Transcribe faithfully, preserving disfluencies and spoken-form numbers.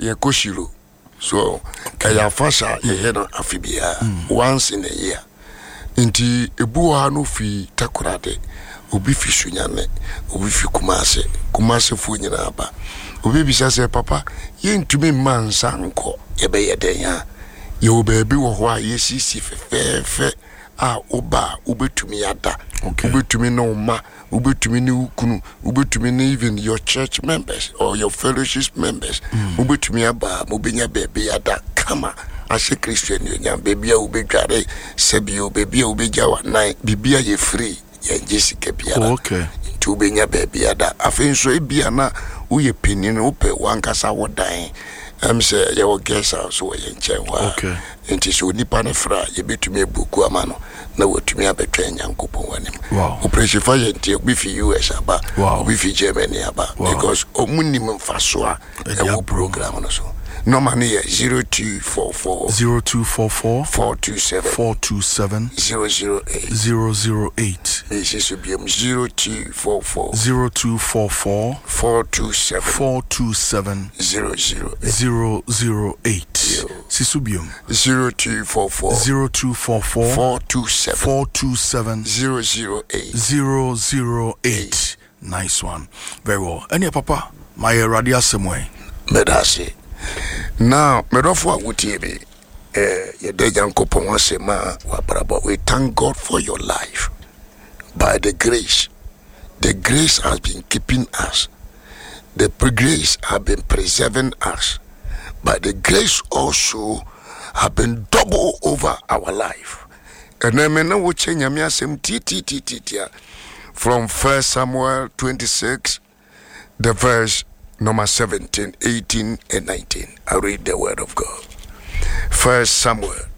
ye koshiro. So kaya fasha ye he no afibia once in a year. Inti ebuwa no fi takorade. Obi fi Sunyane, obi fi Kumase, Kumase fu nyina aba. Obi bisa se papa, ye ntumi mansa nko ye be ye den ya. Ye obebi wo ho a ye sisi fefefe a oba ubetumi ada. Ubetumi no ma, ubetumi ni ukunu, ubetumi ni even your church members or your fellowship members. Ubetumi aba, ubenya bebe ada kama. Ashe Christian yo baby a ubegare, sebi obebi obeja wa nine, bibia ye free. Ya jesi kebiara. Oh, okay. To benya baby ada. Afen so ebia na uye penin upe wankasa wodan. Am say ya wo guest house wo ye nchen wa. Okay. Enti so nipa ne fra ye betumi ebuku amano na wotumi abetwa nyankopon wanem. Wow. Operation fire enti obi fi U S aba. Wow. Obi fi Germany aba. Wow. Because omunim mfaso a e wo program no so. Normally zero two four four zero two four four four two seven four two seven zero zero eight zero zero eight This is zero two four four zero two four four four two seven four two seven zero zero eight zero zero eight Sisubium zero two four four zero two four four four two seven four two seven zero zero eight zero zero eight. Nice one. Very well. Any papa, my radio semwe. Medasi. Now, Medofwa Wutibi, eh, ye dejankopon wasema wabrabo. We thank God for your life. By the grace, the grace has been keeping us. The grace has been preserving us. By the grace also have been double over our life. And I mean, we change some t t t t from First Samuel twenty-six, the verse number seventeen, eighteen, and nineteen. I read the word of God. First Samuel